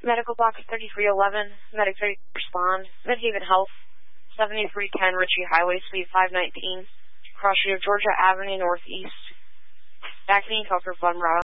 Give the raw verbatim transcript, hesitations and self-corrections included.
Medical box thirty-three eleven, medic thirty, respond. Midhaven Health, seventy-three ten Ritchie Highway, Suite five nineteen, cross street of Georgia Avenue Northeast. Vaccine Coker Blood Route.